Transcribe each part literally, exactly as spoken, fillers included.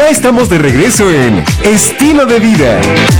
Ya estamos de regreso en Estilo de Vida.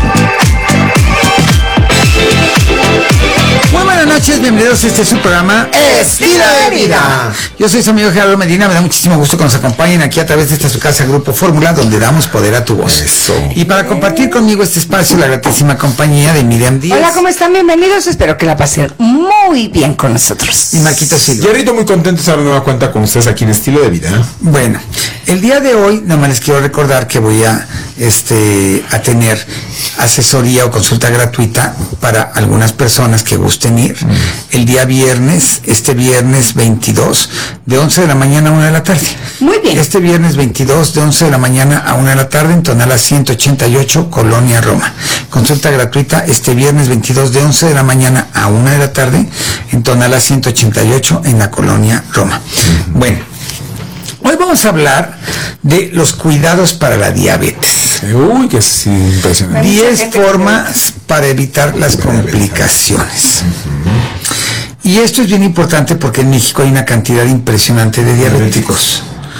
Muy buenas noches, bienvenidos a este su programa Estilo de Vida. Yo soy su amigo Gerardo Medina, me da muchísimo gusto que nos acompañen aquí a través de esta su casa Grupo Fórmula, donde damos poder a tu voz. Eso. Y para compartir conmigo este espacio, la gratísima compañía de Miriam Díaz. Hola, ¿cómo están? Bienvenidos, espero que la pasen muy bien con nosotros. Y Marquito Silva. Gerrito, muy contento de estar de nueva cuenta con ustedes aquí en Estilo de Vida. Bueno, el día de hoy, nada más les quiero recordar que voy a, este, a tener asesoría o consulta gratuita para algunas personas que gusten ir. Mm. El día viernes, este viernes veintidós, de once de la mañana a una de la tarde. Muy bien. Este viernes veintidós, de once de la mañana a una de la tarde, en Tonalá ciento ochenta y ocho, Colonia Roma. Consulta gratuita este viernes veintidós, de once de la mañana a una de la tarde, en Tonalá ciento ochenta y ocho, en la Colonia Roma. Mm. Bueno, hoy vamos a hablar de los cuidados para la diabetes. Uy, que es impresionante. diez formas para evitar las complicaciones. Uh-huh. Y esto es bien importante porque en México hay una cantidad impresionante de diabéticos.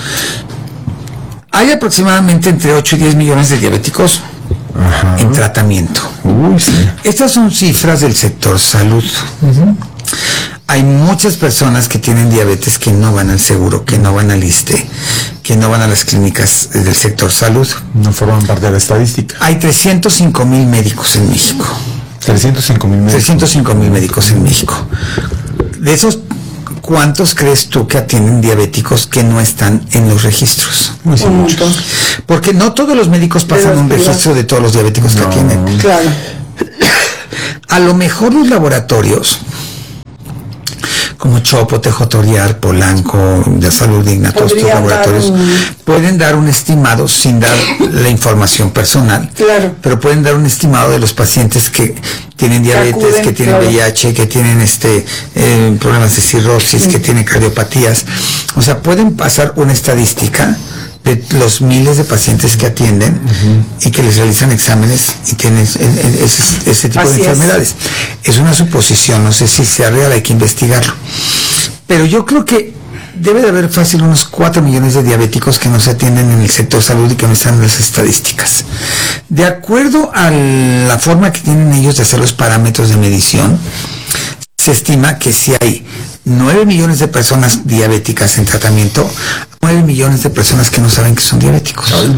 Hay aproximadamente entre ocho y diez millones de diabéticos Ajá. en tratamiento. Uy, sí. Estas son cifras del sector salud. Uh-huh. Hay muchas personas que tienen diabetes que no van al seguro, que no van al ISSSTE, que no van a las clínicas del sector salud. No forman parte de la estadística. Hay trescientos cinco mil médicos en México. trescientos cinco mil médicos. trescientos cinco mil médicos en México. De esos, ¿cuántos crees tú que atienden diabéticos que no están en los registros? Muy sí, muchos. Porque no todos los médicos pasan un registro de todos los diabéticos no, que atienden. Claro. A lo mejor los laboratorios como Chopo, Tejotoriar, Polanco, de Salud Digna, todos estos laboratorios un... pueden dar un estimado sin dar la información personal, claro. pero pueden dar un estimado de los pacientes que tienen diabetes, acuden, que tienen claro. V I H, que tienen este eh, problemas de cirrosis, sí. que tienen cardiopatías. O sea, pueden pasar una estadística de los miles de pacientes que atienden uh-huh. y que les realizan exámenes y tienen ese, ese, ese tipo Así de enfermedades. Es. es una suposición, no sé si sea real, hay que investigarlo. Pero yo creo que debe de haber fácil unos cuatro millones de diabéticos que no se atienden en el sector salud y que no están en las estadísticas. De acuerdo a la forma que tienen ellos de hacer los parámetros de medición, se estima que si hay nueve millones de personas diabéticas en tratamiento, nueve millones de personas que no saben que son diabéticos. Ay,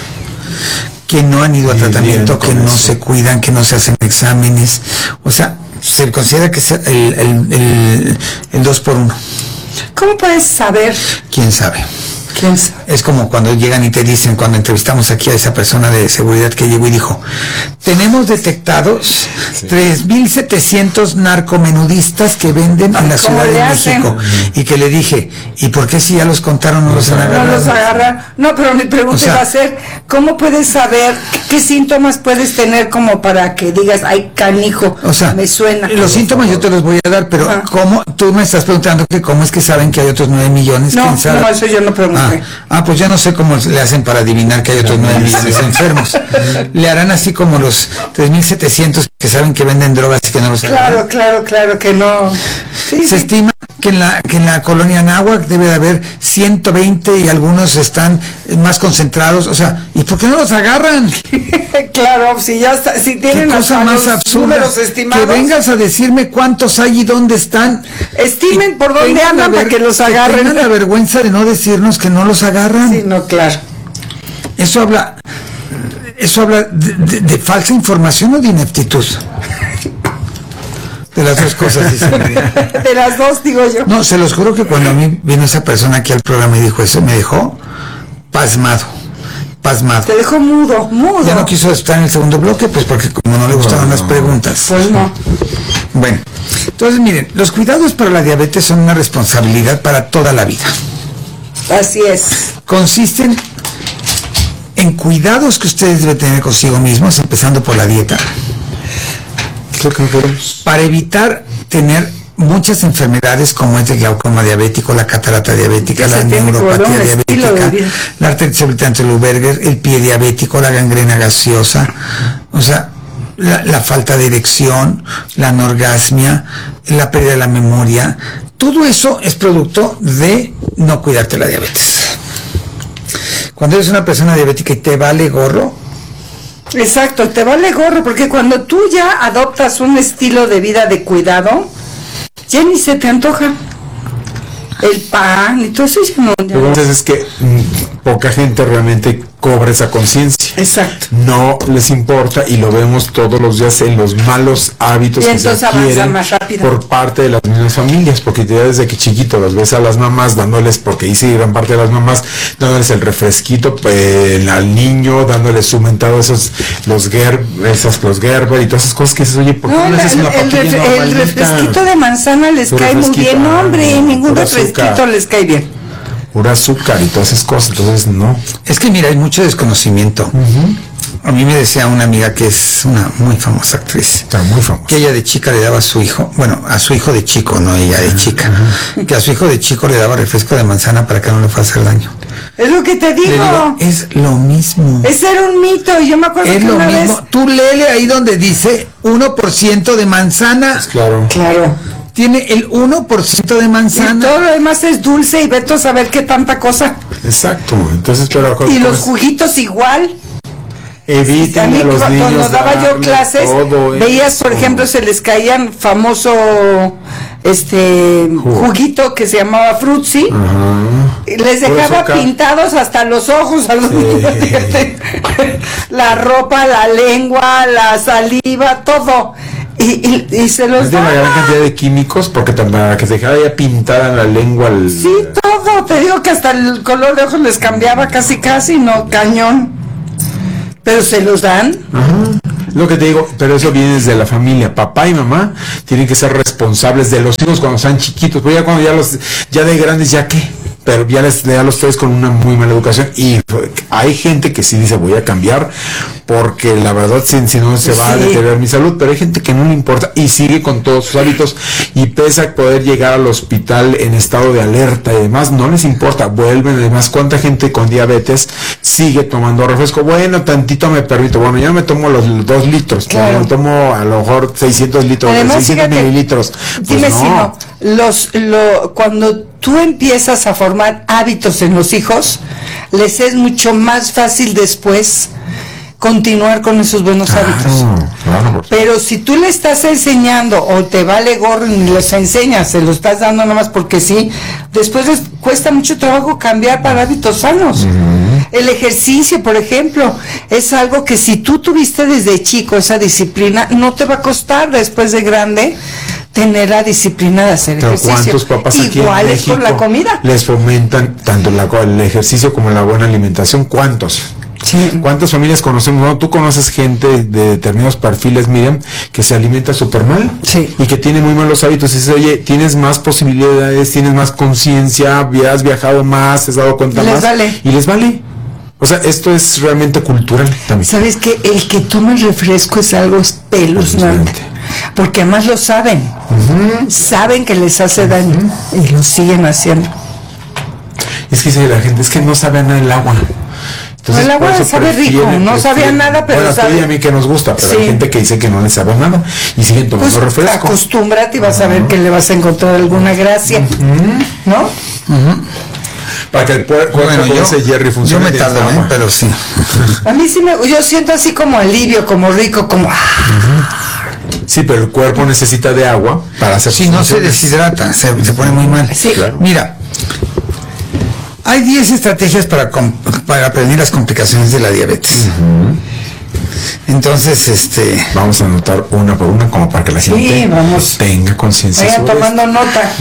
que no han ido a tratamiento, que no se cuidan, que no se hacen exámenes. O sea, se considera que es el, el, el, el dos por uno. ¿Cómo puedes saber? ¿Quién sabe? ¿Quién sabe? Es como cuando llegan y te dicen, cuando entrevistamos aquí a esa persona de seguridad que llegó y dijo, tenemos detectados sí. tres mil setecientos narcomenudistas que venden en la Ciudad de México. Y que le dije, ¿y por qué si ya los contaron no, no los han agarrado? No los agarran. No, pero mi pregunta o sea, va a ser, ¿cómo puedes saber qué, qué síntomas puedes tener como para que digas, ay, canijo, o sea, me suena? Los síntomas favor. Yo te los voy a dar, pero ah. ¿cómo? Tú me estás preguntando que cómo es que saben que hay otros nueve millones. No, ¿quién sabe? no, eso yo no pregunté. Ah, ah, pues ya no sé cómo le hacen para adivinar que hay otros nueve millones de enfermos. Le harán así como los tres mil setecientos que saben que venden drogas y que no los Claro, agarran. claro, claro que no. Sí, Se sí. estima que en la que en la colonia Anáhuac debe de haber ciento veinte y algunos están más concentrados. O sea, ¿y por qué no los agarran? Claro, si ya está, si tienen ¿Qué cosa más absurda? Estimados, que vengas a decirme cuántos hay y dónde están. Estimen por dónde andan para que los agarren. Que tengan la vergüenza de no decirnos que no los agarran. Sí, no, claro. Eso habla, eso habla de, de, de falsa información o de ineptitud. De las dos cosas, dice. De las dos, digo yo. No, se los juro que cuando a mí vino esa persona aquí al programa y dijo eso, me dejó pasmado. Pasmado. Te dejó mudo, mudo. Ya no quiso estar en el segundo bloque, pues porque como no le gustaron no, las preguntas. Pues no. Bueno, entonces miren, los cuidados para la diabetes son una responsabilidad para toda la vida. Así es. Consisten en cuidados que ustedes deben tener consigo mismos, empezando por la dieta. Creo que podemos. Para evitar tener muchas enfermedades como es el glaucoma diabético, la catarata diabética, la neuropatía diabética, la artritis obliterante de Lou-Berger, el pie diabético, la gangrena gaseosa, o sea, la, la falta de erección, la anorgasmia, la pérdida de la memoria, todo eso es producto de no cuidarte la diabetes. Cuando eres una persona diabética y te vale gorro. Exacto, te vale gorro, porque cuando tú ya adoptas un estilo de vida de cuidado, ya ni se te antoja el pan y todo eso. Ya no, ya Entonces es que mm, poca gente realmente cobra esa conciencia. Exacto. No les importa y lo vemos todos los días en los malos hábitos Y que se entonces avanza adquieren más rápido. por parte de las mismas familias, porque ya desde que chiquito las ves a las mamás dándoles, porque hice gran parte de las mamás, dándoles el refresquito pues, al niño, dándoles su mentado esos, los Ger, esas, los Gerber y todas esas cosas que dices, oye, ¿por qué no, No, le la- haces una el, papilla ref- el normalita? refresquito de manzana les Su cae muy refresquito, bien, ah, hombre, no, ningún pura refresquito azúcar. les cae bien. Pura azúcar y todas esas cosas, entonces no. Es que mira, hay mucho desconocimiento. A mí me decía una amiga que es una muy famosa actriz, Está muy famoso. que ella de chica le daba a su hijo, bueno, a su hijo de chico, no ella de chica, que a su hijo de chico le daba refresco de manzana para que no le fuera a hacer daño. Es lo que te Le digo. digo, es lo mismo. Ese era un mito, y yo me acuerdo Es que lo una mismo. vez... Tú léele ahí donde dice uno por ciento de manzana. Claro. Claro. Tiene el uno por ciento de Y manzana. todo lo demás es dulce y vete a saber qué tanta cosa. Exacto. Entonces, pero Y los pues, juguitos igual. eviten A mí a los cuando niños daba yo darle clases, todo veías, eso. por ejemplo, se les caían famoso este Jugo. juguito que se llamaba Frutzi. Ajá. Y les Puro dejaba azúcar. pintados hasta los ojos a los niños, fíjate. La ropa, la lengua, la saliva, todo. Y, y, y se los Es de una gran daba. cantidad de químicos porque también para que se dejara ya pintada en la lengua el... Sí, todo. Te digo que hasta el color de ojos les cambiaba casi, casi, no, cañón. Pero se los dan. Ajá. Lo que te digo, pero eso viene desde la familia. Papá y mamá tienen que ser responsables de los hijos cuando están chiquitos, pero ya cuando ya los, ya de grandes, ¿ya qué? Pero ya les ya los traes con una muy mala educación y hay gente que sí dice voy a cambiar porque la verdad si, si no se va a Sí. deteriorar mi salud, pero hay gente que no le importa y sigue con todos sus hábitos y pese a poder llegar al hospital en estado de alerta y demás, no les importa, vuelven. Además, ¿cuánta gente con diabetes sigue tomando refresco? Bueno, tantito me permito, bueno, ya me tomo los, los dos litros, Claro. me tomo a lo mejor seiscientos litros, Además, seiscientos fíjate, mililitros. Pues dime no. si no, los, lo, cuando tú empiezas a formar hábitos en los hijos, les es mucho más fácil después continuar con esos buenos hábitos. Claro, claro, por Pero si tú le estás enseñando o te vale gorro ni los enseñas, se lo estás dando nomás porque sí, después les cuesta mucho trabajo cambiar para hábitos sanos. El ejercicio, por ejemplo, es algo que si tú tuviste desde chico esa disciplina, no te va a costar después de grande tener la disciplina de hacer Pero ejercicio. ¿cuántos papás aquí Igual en es con México la comida. les fomentan tanto la, el ejercicio como la buena alimentación? ¿Cuántos? Sí. ¿Cuántas familias conocemos? No, tú conoces gente de determinados perfiles, Miriam, que se alimenta súper mal Sí. y que tiene muy malos hábitos. Y dices, oye, tienes más posibilidades, tienes más conciencia, has viajado más, te has dado cuenta Les más. vale. Y les vale. O sea, esto es realmente cultural también. ¿Sabes que el que toma el refresco es algo espeluznante? Espeluznante. Porque además lo saben. Saben que les hace daño y lo siguen haciendo. Es que dice la gente, es que no sabe a nada el agua. Entonces, El agua por eso sabe rico, prefieren- no sabía prefieren- nada, pero bueno, a ti sabe. y a mí que nos gusta, pero Sí. hay gente que dice que no le sabe a nada y siguen tomando Pues refresco. acostúmbrate y vas a ver que le vas a encontrar alguna gracia, ¿no? Para que el puer- cuerpo Bueno, con yo, ese Jerry yo funcione. me tienes tardo, ¿eh? agua. Pero sí. A mí sí me, yo siento así como alivio, como rico, como ah, Sí, pero el cuerpo necesita de agua para hacer Si sus no se funciones. deshidrata, se, se pone muy mal. Sí. Claro. Mira, hay diez estrategias para, com- para prevenir las complicaciones de la diabetes. Entonces, este, Vamos a anotar una por una como para que la Sí, gente vamos. tenga conciencia vayan sobre tomando nota.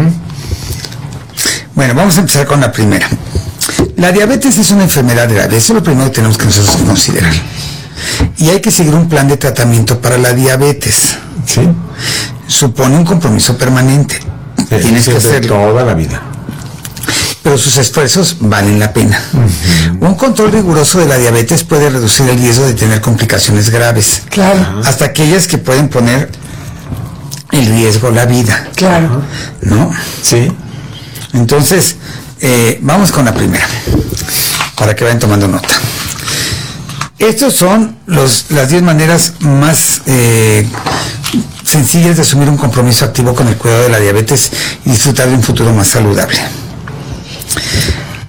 bueno, vamos a empezar con la primera. La diabetes es una enfermedad grave, eso es lo primero que tenemos que nosotros considerar. Y hay que seguir un plan de tratamiento para la diabetes. esto. Sí. Supone un compromiso permanente. Tienes que Sí, de hacerlo. toda la vida. Pero sus esfuerzos valen la pena. Un control riguroso de la diabetes puede reducir el riesgo de tener complicaciones graves, Claro, hasta aquellas que pueden poner en riesgo la vida, claro. ¿no? Sí. Entonces, eh, vamos con la primera, para que vayan tomando nota. Estos son los, las diez maneras más eh, sencillas de asumir un compromiso activo con el cuidado de la diabetes y disfrutar de un futuro más saludable.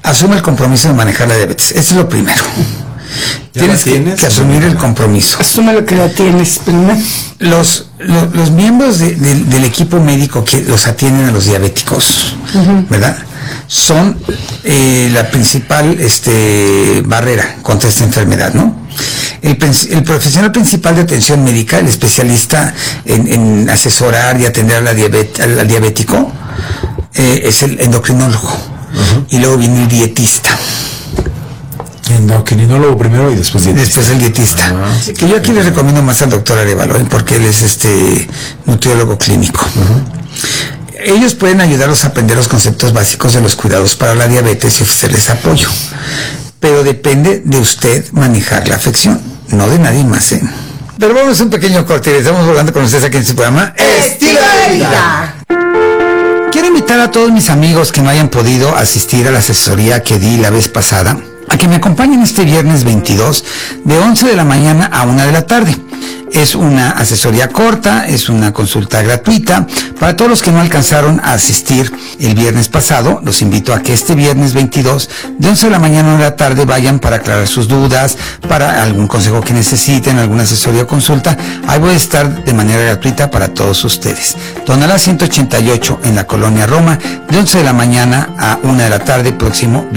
asume el compromiso de manejar la diabetes. Eso es lo primero. Tienes, tienes que, que asumir el compromiso. Asume lo que la tienes primero. Los, los, los miembros de, de, del equipo médico que los atienden a los diabéticos, uh-huh. ¿verdad? Son eh, la principal este, barrera contra esta enfermedad, ¿no? El, el profesional principal de atención médica, el especialista en, en asesorar y atender a la diabet, al, al diabético, eh, es el endocrinólogo. Uh-huh. Y luego viene el dietista. Endocrinólogo primero y después dietista. Después el dietista. Uh-huh. Que yo aquí le recomiendo más al doctor Arevalo, ¿eh? Porque él es este nutriólogo clínico. Uh-huh. Ellos pueden ayudarlos a aprender los conceptos básicos de los cuidados para la diabetes y ofrecerles apoyo. Pero depende de usted manejar la afección, no de nadie más, ¿eh? Pero vamos a un pequeño corte. Estamos volando con ustedes aquí en este programa Estilo de Vida. Quiero invitar a todos mis amigos que no hayan podido asistir a la asesoría que di la vez pasada a que me acompañen este viernes veintidós de once de la mañana a una de la tarde. Es una asesoría corta, es una consulta gratuita. Para todos los que no alcanzaron a asistir el viernes pasado, los invito a que este viernes veintidós, de once de la mañana a una de la tarde, vayan para aclarar sus dudas, para algún consejo que necesiten, alguna asesoría o consulta. Ahí voy a estar de manera gratuita para todos ustedes. Tonalá ciento ochenta y ocho en la Colonia Roma, de once de la mañana a una de la tarde, próximo